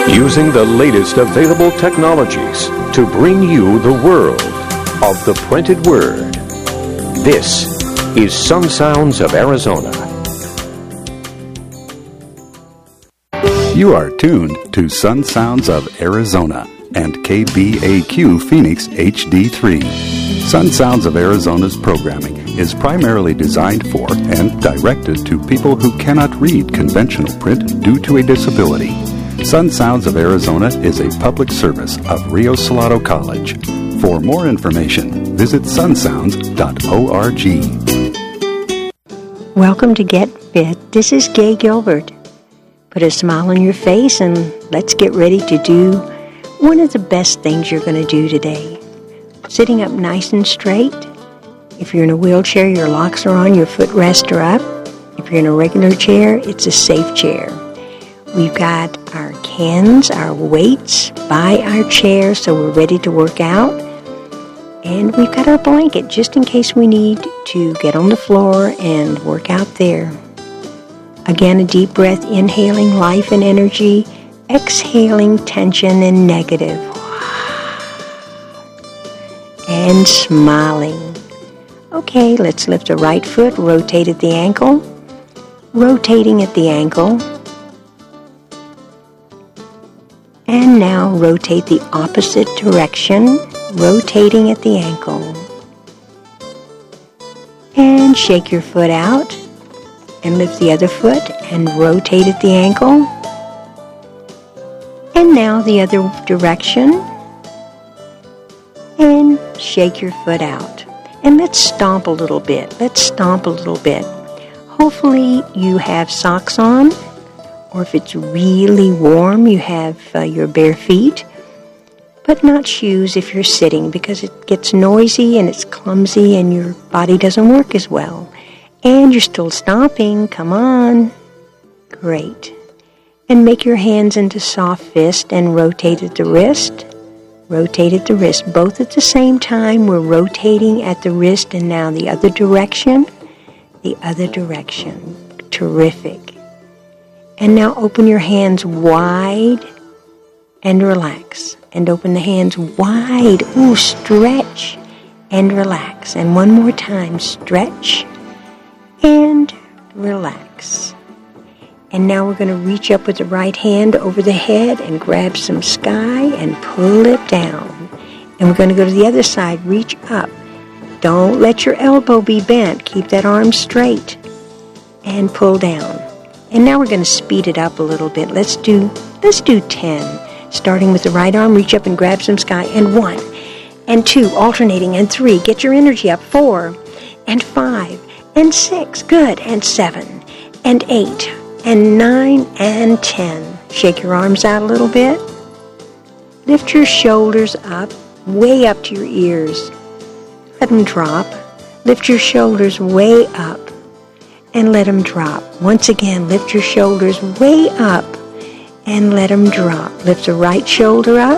Using the latest available technologies to bring you the world of the printed word. This is Sun Sounds of Arizona. You are tuned to Sun Sounds of Arizona and KBAQ Phoenix HD3. Sun Sounds of Arizona's programming is primarily designed for and directed to people who cannot read conventional print due to a disability. Sun Sounds of Arizona is a public service of Rio Salado College. For more information, visit sunsounds.org. Welcome to Get Fit. This is Gay Gilbert. Put a smile on your face and let's get ready to do one of the best things you're going to do today. Sitting up nice and straight. If you're in a wheelchair, your locks are on, your footrests are up. If you're in a regular chair, it's a safe chair. We've got our cans, our weights by our chair, so we're ready to work out. And we've got our blanket just in case we need to get on the floor and work out there. Again, a deep breath, inhaling life and energy, exhaling tension and negative. And smiling. Okay, let's lift the right foot, rotate at the ankle. Rotating at the ankle. And now rotate the opposite direction, rotating at the ankle. And shake your foot out. And lift the other foot and rotate at the ankle. And now the other direction. And shake your foot out. And let's stomp a little bit. Hopefully you have socks on. Or if it's really warm, you have your bare feet. But not shoes if you're sitting because it gets noisy and it's clumsy and your body doesn't work as well. And you're still stomping. Come on. Great. And make your hands into soft fist and rotate at the wrist. Rotate at the wrist. Both at the same time. We're rotating at the wrist and now the other direction. The other direction. Terrific. And now open your hands wide and relax. And open the hands wide. Ooh, stretch and relax. And one more time. Stretch and relax. And now we're going to reach up with the right hand over the head and grab some sky and pull it down. And we're going to go to the other side. Reach up. Don't let your elbow be bent. Keep that arm straight. And pull down. And now we're going to speed it up a little bit. Let's do 10. Starting with the right arm, reach up and grab some sky. And 1, and 2, alternating, and 3. Get your energy up. 4, and 5. And 6, good, and 7, and 8, and 9, and 10. Shake your arms out a little bit. Lift your shoulders up, way up to your ears. Let them drop. Lift your shoulders way up, and let them drop. Once again, lift your shoulders way up, and let them drop. Lift the right shoulder up,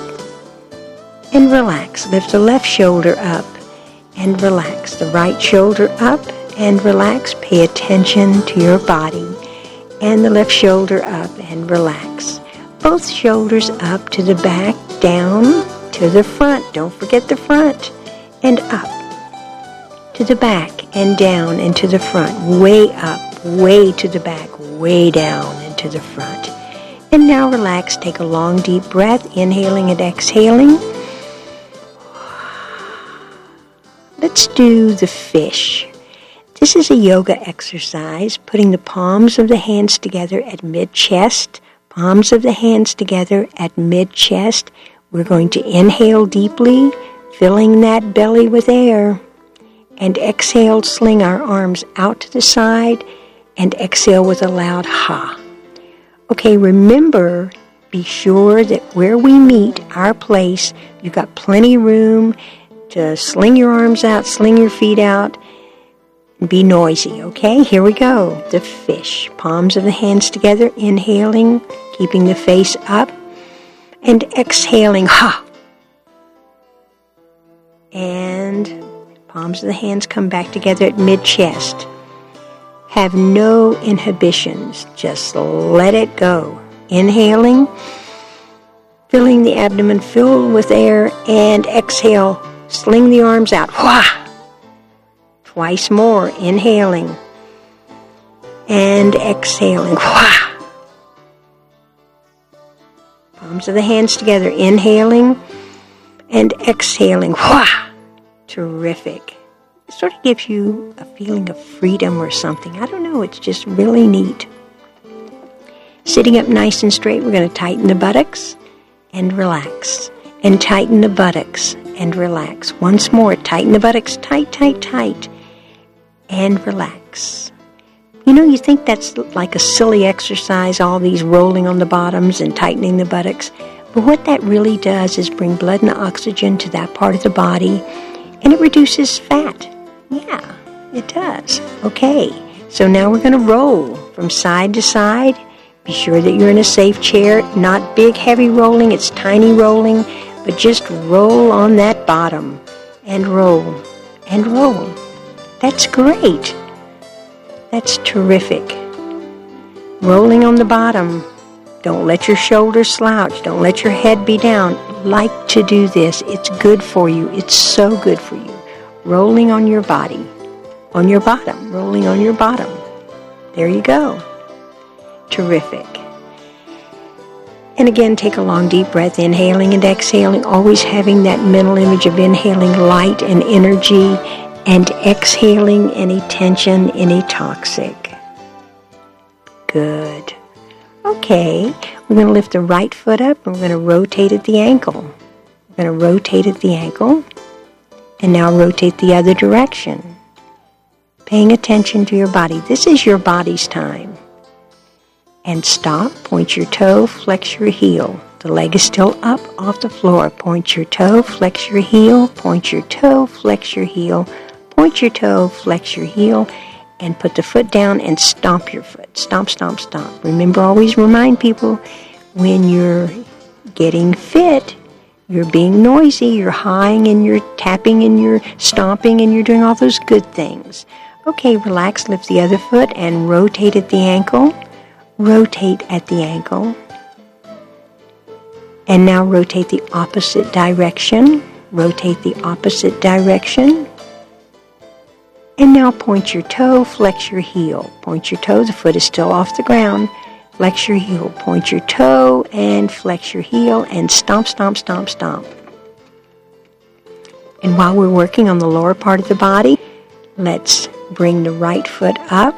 and relax. Lift the left shoulder up, and relax. The right shoulder up, and relax. Pay attention to your body. And the left shoulder up and relax. Both shoulders up to the back, down to the front. Don't forget the front. And up to the back and down and to the front. Way up, way to the back, way down and to the front. And now relax. Take a long deep breath, inhaling and exhaling. Let's do the fish. This is a yoga exercise, putting the palms of the hands together at mid-chest, palms of the hands together at mid-chest. We're going to inhale deeply, filling that belly with air, and exhale, sling our arms out to the side, and exhale with a loud ha. Okay, remember, be sure that where we meet, our place, you've got plenty room to sling your arms out, sling your feet out, be noisy, okay? Here we go. The fish. Palms of the hands together, inhaling, keeping the face up, and exhaling, ha. And palms of the hands come back together at mid-chest. Have no inhibitions. Just let it go. Inhaling, filling the abdomen, fill with air, and exhale. Sling the arms out. Wah! Twice more, inhaling and exhaling. Wah! Palms of the hands together, inhaling and exhaling. Wah! Terrific. It sort of gives you a feeling of freedom or something. I don't know, it's just really neat. Sitting up nice and straight, we're going to tighten the buttocks and relax. And tighten the buttocks and relax. Once more, tighten the buttocks, tight, tight, tight, and relax. You know, you think that's like a silly exercise, all these rolling on the bottoms and tightening the buttocks. But what that really does is bring blood and oxygen to that part of the body, and it reduces fat. Yeah, it does. Okay, so now we're going to roll from side to side. Be sure that you're in a safe chair, not big, heavy rolling. It's tiny rolling, but just roll on that bottom and roll and roll. That's great. That's terrific. Rolling on the bottom. Don't let your shoulders slouch. Don't let your head be down. Like to do this. It's good for you. It's so good for you. Rolling on your body. On your bottom. Rolling on your bottom. There you go. Terrific. And again, take a long, deep breath, inhaling and exhaling, always having that mental image of inhaling light and energy and exhaling any tension, any toxic. Good. Okay, we're going to lift the right foot up and we're going to rotate at the ankle. We're going to rotate at the ankle and now rotate the other direction. Paying attention to your body. This is your body's time. And stop, point your toe, flex your heel. The leg is still up off the floor. Point your toe, flex your heel, point your toe, flex your heel, point your toe, flex your heel, and put the foot down and stomp your foot. Stomp, stomp, stomp. Remember, always remind people, when you're getting fit, you're being noisy, you're hawing and you're tapping and you're stomping and you're doing all those good things. Okay, relax, lift the other foot and rotate at the ankle. Rotate at the ankle. And now rotate the opposite direction. Rotate the opposite direction. And now point your toe, flex your heel. Point your toe, the foot is still off the ground. Flex your heel. Point your toe and flex your heel and stomp, stomp, stomp, stomp. And while we're working on the lower part of the body, let's bring the right foot up.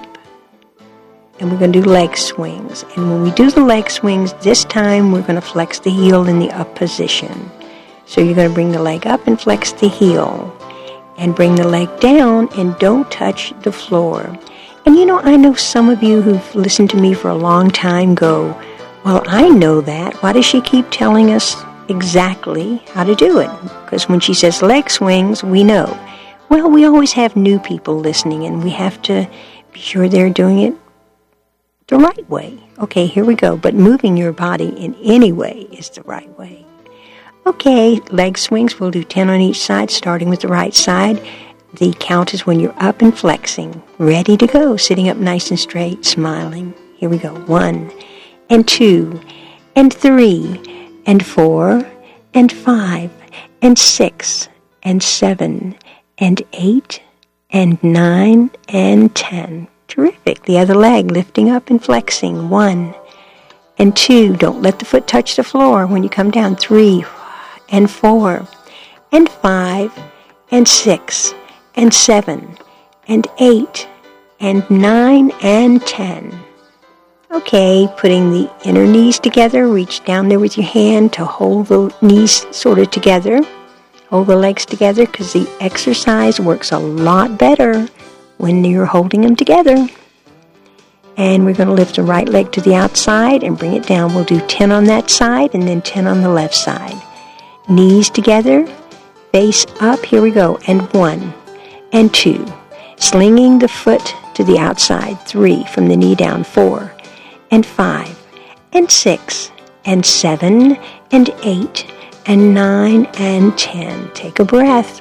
And we're going to do leg swings. And when we do the leg swings, this time we're going to flex the heel in the up position. So you're going to bring the leg up and flex the heel. And bring the leg down and don't touch the floor. And you know, I know some of you who've listened to me for a long time go, well, I know that. Why does she keep telling us exactly how to do it? Because when she says leg swings, we know. Well, we always have new people listening, and we have to be sure they're doing it the right way. Okay, here we go. But moving your body in any way is the right way. Okay, leg swings. We'll do 10 on each side, starting with the right side. The count is when you're up and flexing. Ready to go. Sitting up nice and straight, smiling. Here we go. 1, and 2, and 3, and 4, and 5, and 6, and 7, and 8, and 9, and 10. Terrific. The other leg lifting up and flexing. 1 and 2. Don't let the foot touch the floor when you come down. 3 and 4 and 5 and 6 and 7 and 8 and 9 and 10. Okay, putting the inner knees together. Reach down there with your hand to hold the knees sort of together. Hold the legs together, because the exercise works a lot better when you're holding them together. And we're going to lift the right leg to the outside and bring it down. We'll do 10 on that side and then 10 on the left side. Knees together, face up. Here we go. And 1 and 2. Slinging the foot to the outside. 3 from the knee down. 4 and 5 and 6 and 7 and 8 and 9 and 10. Take a breath.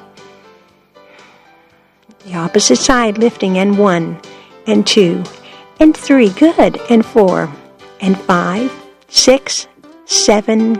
The opposite side, lifting, and 1, and 2, and 3, good, and 4, and 5, 6, 7,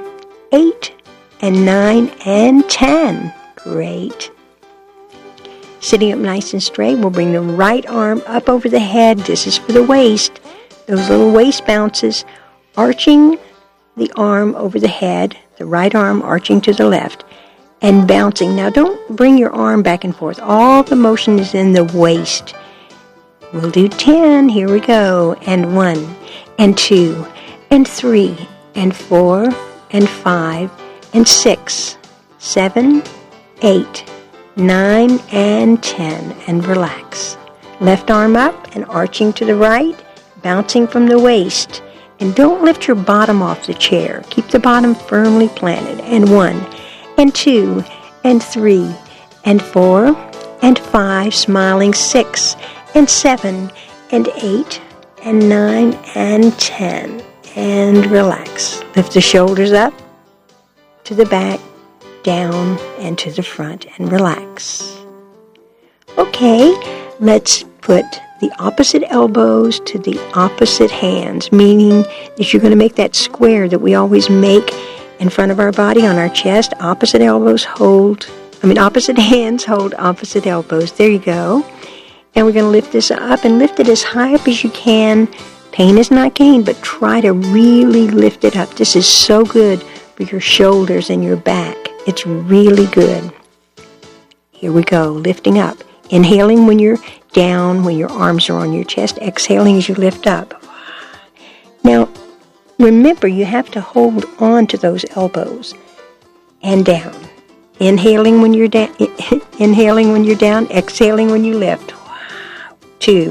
8 and 9 and 10. Great. Sitting up nice and straight, we'll bring the right arm up over the head. This is for the waist. Those little waist bounces, arching the arm over the head, the right arm arching to the left, and bouncing. Now, don't bring your arm back and forth. All the motion is in the waist. We'll do 10. Here we go. And 1, and 2, and 3, and 4, and 5, and 6, 7, 8, 9, and 10. And relax. Left arm up and arching to the right, bouncing from the waist. And don't lift your bottom off the chair. Keep the bottom firmly planted. And 1, and 2, and 3, and 4, and 5, smiling 6, and 7, and 8, and 9, and 10. And relax. Lift the shoulders up to the back, down, and to the front, and relax. Okay, let's put the opposite elbows to the opposite hands, meaning that you're going to make that square that we always make in front of our body on our chest. Opposite hands hold opposite elbows. There you go. And we're going to lift this up and lift it as high up as you can. Pain is not gain, but try to really lift it up. This is so good for your shoulders and your back. It's really good. Here we go, lifting up. Inhaling when you're down, when your arms are on your chest. Exhaling as you lift up. Now, remember, you have to hold on to those elbows and down. Inhaling when you're down, exhaling when you lift. 2,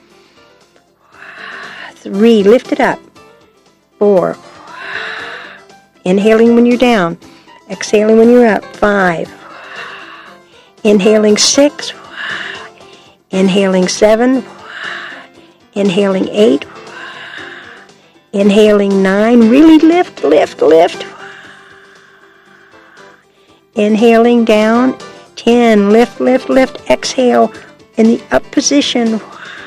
3, lift it up. 4, inhaling when you're down, exhaling when you're up. 5, inhaling 6, inhaling 7, inhaling 8, inhaling 9, really lift. Inhaling down, 10, lift, exhale in the up position.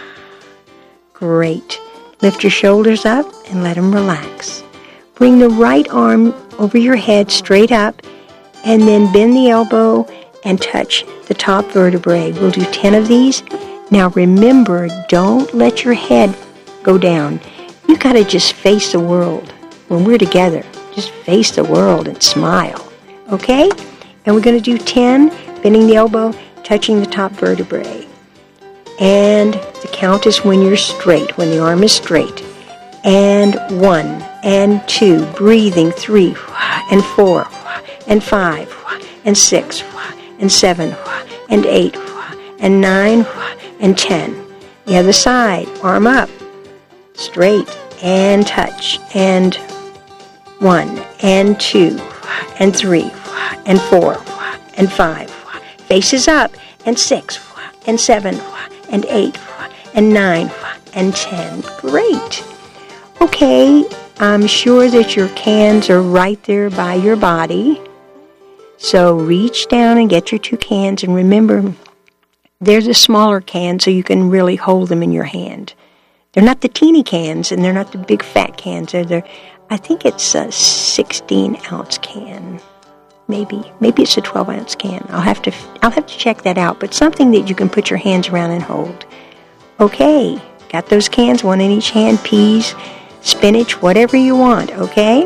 Great. Lift your shoulders up and let them relax. Bring the right arm over your head straight up and then bend the elbow and touch the top vertebrae. We'll do 10 of these. Now remember, don't let your head go down. You got to just face the world. When we're together, just face the world and smile. Okay? And we're going to do 10, bending the elbow, touching the top vertebrae. And the count is when you're straight, when the arm is straight. And 1, and 2, breathing, 3, and 4, and 5, and 6, and 7, and 8, and 9, and 10. The other side, arm up, straight, and touch. And 1, and 2, and 3, and 4, and 5. Faces up, and 6, and 7, and 8, and 9, and 10. Great. Okay, I'm sure that your cans are right there by your body. So reach down and get your 2 cans. And remember, they're the smaller cans so you can really hold them in your hand. They're not the teeny cans and they're not the big fat cans. I think it's a 16-ounce can. Maybe it's a 12-ounce can. I'll have to check that out. But something that you can put your hands around and hold. Okay, got those cans, 1 in each hand, peas, spinach, whatever you want, okay?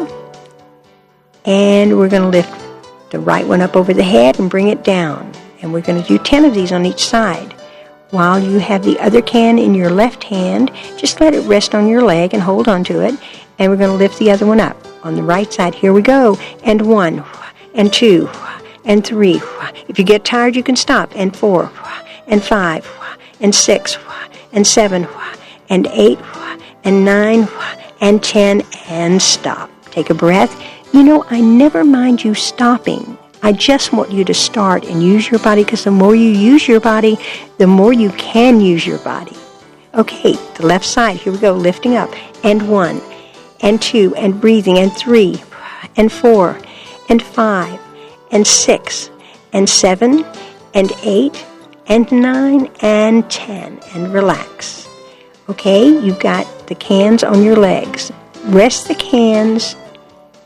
And we're going to lift the right one up over the head and bring it down. And we're going to do 10 of these on each side. While you have the other can in your left hand, just let it rest on your leg and hold on to it. And we're going to lift the other one up on the right side. Here we go. And 1, and 2, and 3. If you get tired, you can stop. And 4, and 5, and 6, and 7, and 8, and 9, and 10, and stop. Take a breath. You know, I never mind you stopping. I just want you to start and use your body, because the more you use your body, the more you can use your body. Okay, the left side. Here we go. Lifting up. And 1, and 2, and breathing. And 3, and 4, and 5, and 6, and 7, and 8, and 9, and 10. And relax. Okay, you've got the cans on your legs. Rest the cans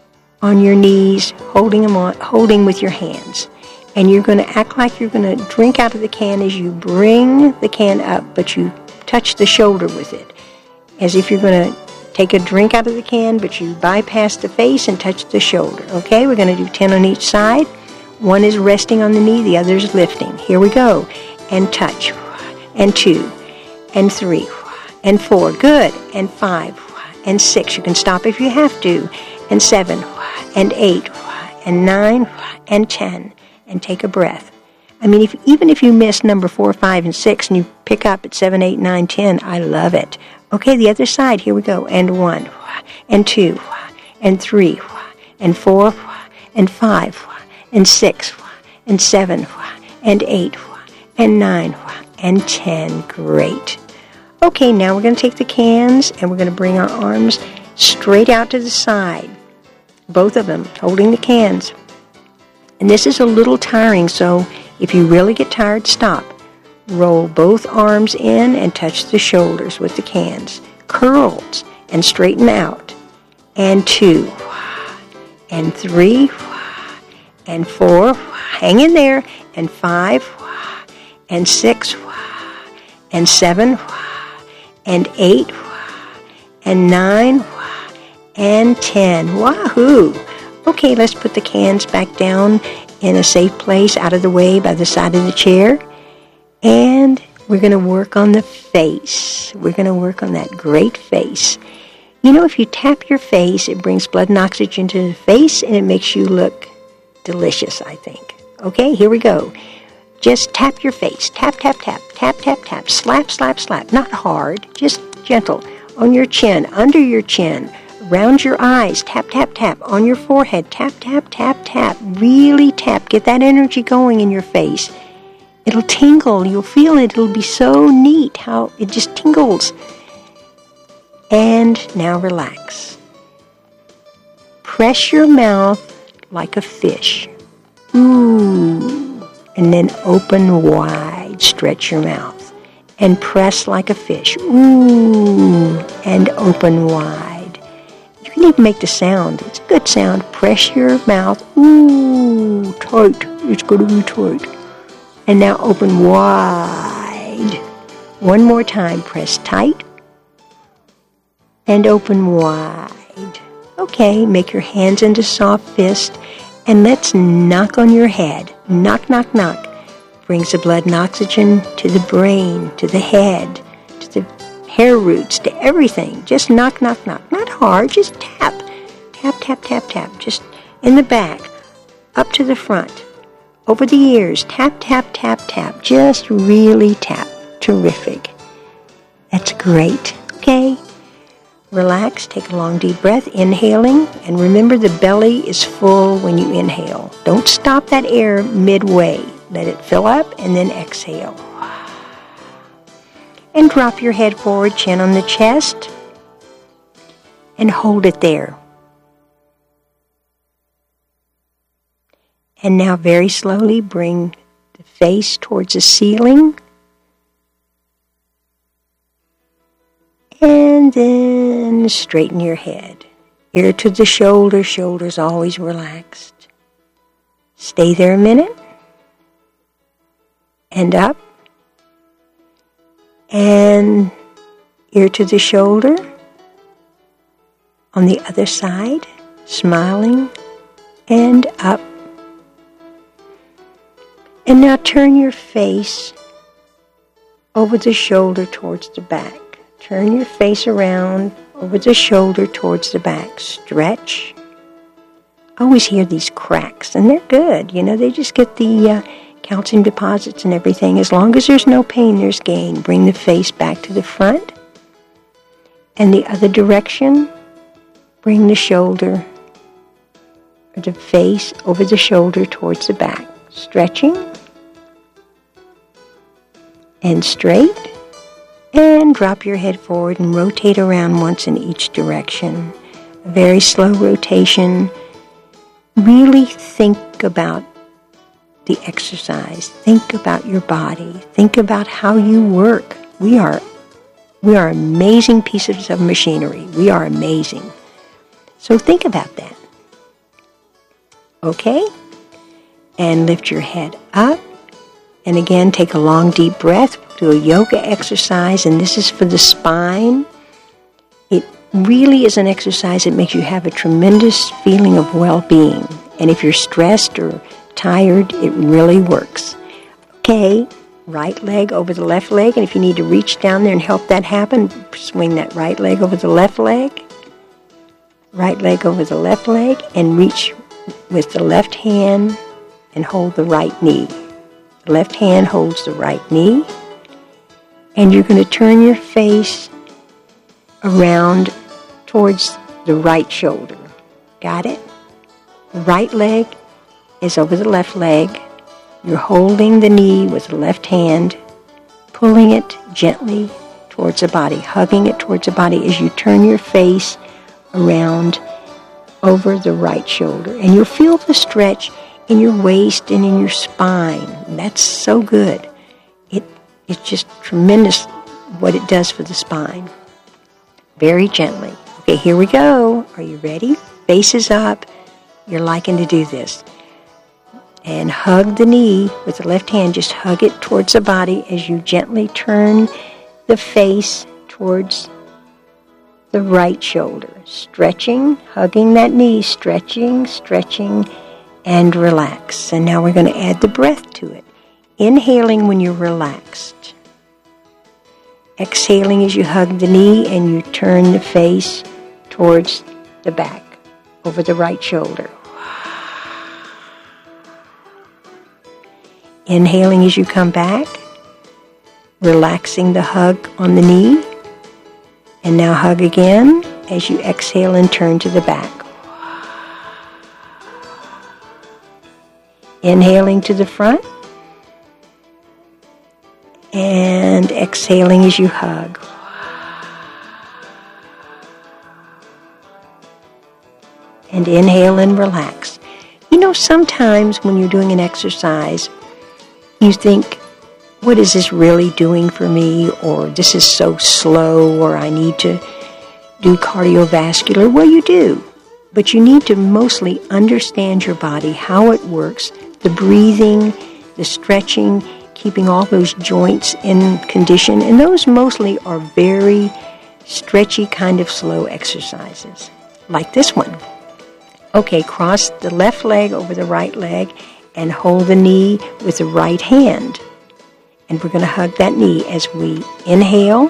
on your knees, holding with your hands. And you're going to act like you're going to drink out of the can as you bring the can up, but you touch the shoulder with it, as if you're going to take a drink out of the can, but you bypass the face and touch the shoulder. Okay, we're going to do 10 on each side. One is resting on the knee, the other is lifting. Here we go. And touch. And 2. And 3. And 4. Good. And 5. And 6. You can stop if you have to. And 7. And 8. And 9. And 10. And take a breath. I mean, even if you miss number 4, 5, and 6, and you pick up at 7, 8, 9, 10, I love it. Okay, the other side. Here we go. And 1. And 2. And 3. And 4. And 5. And 6. And 7. And 8. And 9. And 10. Great. Okay, now we're going to take the cans and we're going to bring our arms straight out to the side. Both of them holding the cans. And this is a little tiring, so if you really get tired, stop. Roll both arms in and touch the shoulders with the cans. Curls and straighten out. And 2. And 3. And 4. Hang in there. And 5. And 6. And 7. And 8. And 9. And 10. Wahoo! Okay, let's put the cans back down in a safe place out of the way by the side of the chair. And we're going to work on the face. We're going to work on that great face. You know, if you tap your face, it brings blood and oxygen to the face, and it makes you look delicious, I think. Okay, here we go. Just tap your face. Tap, tap, tap. Tap, tap, tap. Slap, slap, slap. Not hard, just gentle. On your chin, under your chin. Around your eyes, tap, tap, tap. On your forehead, tap, tap, tap, tap. Really tap. Get that energy going in your face. It'll tingle. You'll feel it. It'll be so neat how it just tingles. And now relax. Press your mouth like a fish. Ooh. And then open wide. Stretch your mouth. And press like a fish. Ooh. And open wide. You can even make the sound. It's a good sound. Press your mouth. Ooh, tight. It's going to be tight. And now open wide. One more time. Press tight. And open wide. Okay, make your hands into soft fist. And let's knock on your head. Knock, knock, knock. Brings the blood and oxygen to the brain, to the head, to the hair roots, to everything. Just knock, knock, knock. Not hard, just tap. Tap, tap, tap, tap. Just in the back, up to the front, over the ears. Tap, tap, tap, tap. Just really tap. Terrific. That's great. Okay. Relax. Take a long, deep breath. Inhaling. And remember, the belly is full when you inhale. Don't stop that air midway. Let it fill up and then exhale. And drop your head forward, chin on the chest, and hold it there. And now very slowly bring the face towards the ceiling. And then straighten your head. Ear to the shoulder, shoulders always relaxed. Stay there a minute. And up. And ear to the shoulder. On the other side, smiling, and up. And now turn your face over the shoulder towards the back. Turn your face around over the shoulder towards the back. Stretch. I always hear these cracks, and they're good. You know, they just get the calcium deposits and everything. As long as there's no pain, there's gain. Bring the face back to the front. And the other direction, bring the shoulder or the face over the shoulder towards the back. Stretching. And straight. And drop your head forward and rotate around once in each direction. A very slow rotation. Really think about the exercise. Think about your body. Think about how you work. We are amazing pieces of machinery. We are amazing. So think about that. Okay? And lift your head up. And again, take a long, deep breath. Do a yoga exercise, and this is for the spine. It really is an exercise that makes you have a tremendous feeling of well-being. And if you're stressed or tired, it really works. Okay, right leg over the left leg, and if you need to reach down there and help that happen, swing that right leg over the left leg. Right leg over the left leg, and reach with the left hand and hold the right knee. The left hand holds the right knee, and you're going to turn your face around towards the right shoulder. Got it? The right leg is over the left leg. You're holding the knee with the left hand, pulling it gently towards the body, hugging it towards the body as you turn your face around over the right shoulder. And you'll feel the stretch in your waist and in your spine. That's so good. It's just tremendous what it does for the spine. Very gently. Okay, here we go. Are you ready? Face is up. You're liking to do this. And hug the knee with the left hand. Just hug it towards the body as you gently turn the face towards the right shoulder. Stretching, hugging that knee, stretching, and relax. And now we're going to add the breath to it. Inhaling when you're relaxed. Exhaling as you hug the knee and you turn the face towards the back, over the right shoulder. Inhaling as you come back, relaxing the hug on the knee. And now hug again as you exhale and turn to the back. Inhaling to the front. And exhaling as you hug. And inhale and relax. You know, sometimes when you're doing an exercise, you think, what is this really doing for me? Or this is so slow, or I need to do cardiovascular. Well, you do. But you need to mostly understand your body, how it works, the breathing, the stretching, keeping all those joints in condition. And those mostly are very stretchy kind of slow exercises, like this one. Okay, cross the left leg over the right leg and hold the knee with the right hand. And we're going to hug that knee as we inhale.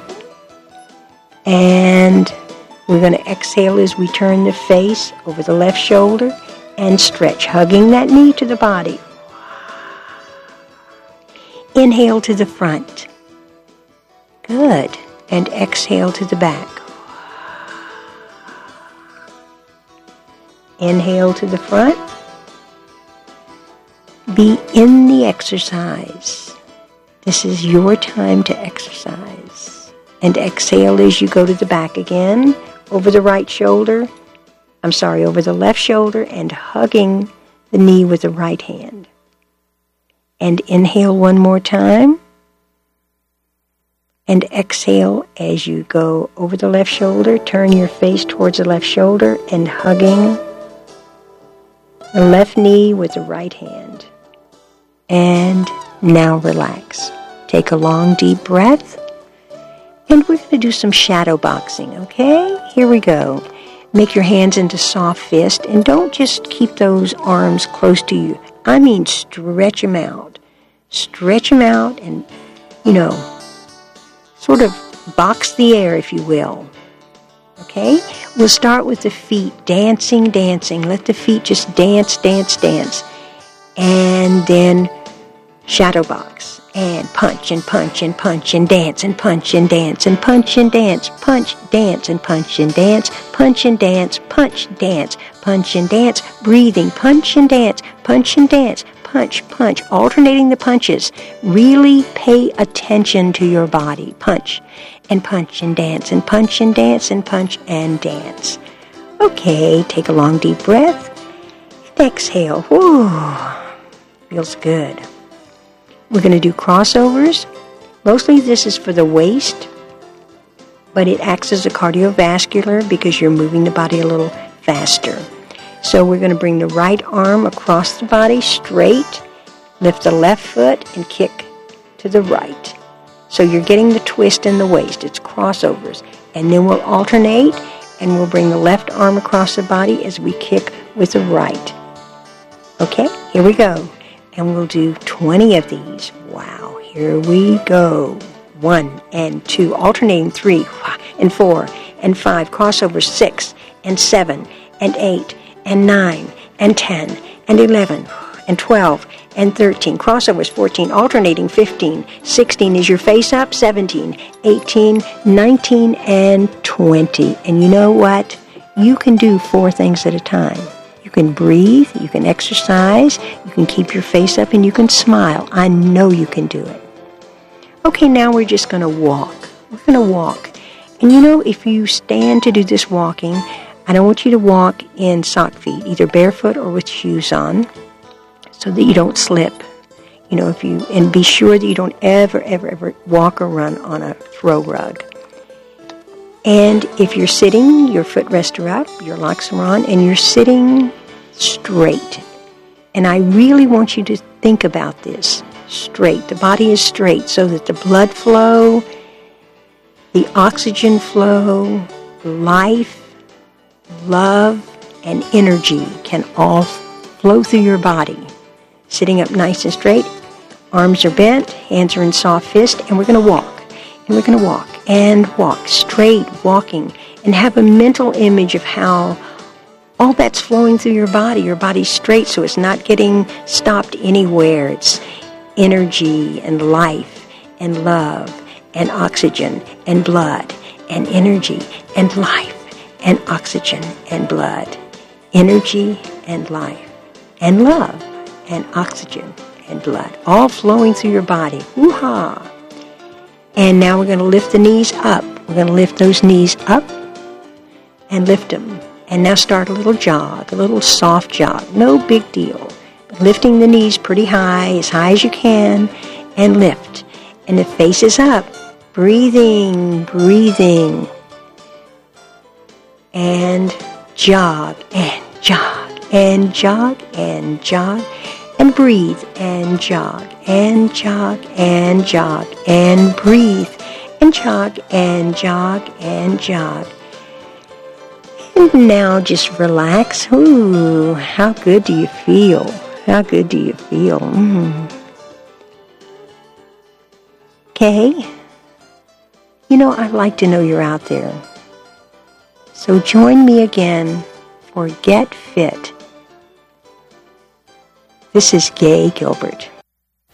And we're going to exhale as we turn the face over the left shoulder and stretch, hugging that knee to the body. Inhale to the front. Good. And exhale to the back. Inhale to the front. Be in the exercise. This is your time to exercise. And exhale as you go to the back again, over the right shoulder. Over the left shoulder, and hugging the knee with the right hand. And inhale one more time. And exhale as you go over the left shoulder. Turn your face towards the left shoulder and hugging the left knee with the right hand. And now relax. Take a long, deep breath. And we're going to do some shadow boxing, okay? Here we go. Make your hands into soft fist, and don't just keep those arms close to you. I mean, stretch them out. Stretch them out and, sort of box the air, if you will. Okay? We'll start with the feet, dancing. Let the feet just dance. And then shadow box. And punch and punch and punch and dance and punch and dance and punch and dance. Punch, dance and punch and dance. Punch and dance, punch, dance. Punch and dance, breathing. Punch and dance, punch and dance. Punch, punch, alternating the punches. Really pay attention to your body. Punch and dance and punch and dance and punch and dance. Okay, take a long deep breath and exhale. Whew, feels good. We're going to do crossovers. Mostly this is for the waist, but it acts as a cardiovascular because you're moving the body a little faster. So we're going to bring the right arm across the body straight, lift the left foot, and kick to the right. So you're getting the twist in the waist. It's crossovers. And then we'll alternate, and we'll bring the left arm across the body as we kick with the right. Okay, here we go. And we'll do 20 of these. Wow, here we go. 1 and 2, alternating 3 and 4 and 5, crossovers 6 and 7 and 8 and 9 and 10 and 11 and 12 and 13, crossovers 14, alternating 15, 16 is your face up, 17, 18, 19, and 20. And you know what? You can do 4 things at a time. You can breathe, you can exercise, you can keep your face up, and you can smile. I know you can do it. Okay, now we're just going to walk. We're going to walk. And you know, if you stand to do this walking, I don't want you to walk in sock feet, either barefoot or with shoes on, so that you don't slip. You know, and be sure that you don't ever walk or run on a throw rug. And if you're sitting, your footrests are up, your locks are on, and you're sitting straight. And I really want you to think about this. Straight. The body is straight so that the blood flow, the oxygen flow, life, love, and energy can all flow through your body. Sitting up nice and straight, arms are bent, hands are in soft fist, and we're going to walk. And we're going to walk and walk, straight walking, and have a mental image of how all that's flowing through your body. Your body's straight, so it's not getting stopped anywhere. It's energy and life and love and oxygen and blood and energy and life and oxygen and blood. Energy and life and love and oxygen and blood, all flowing through your body. Woo-ha! And now we're going to lift the knees up. We're going to lift those knees up and lift them. And now start a little jog, a little soft jog. No big deal. But lifting the knees pretty high as you can, and lift. And the face is up. Breathing, breathing. And jog, and jog, and jog, and jog. And breathe, and jog, and jog, and jog, and breathe, and jog, and jog, and jog. And now just relax. Ooh, how good do you feel? How good do you feel? Okay. You know, I'd like to know you're out there. So join me again for Get Fit. This is Gay Gilbert.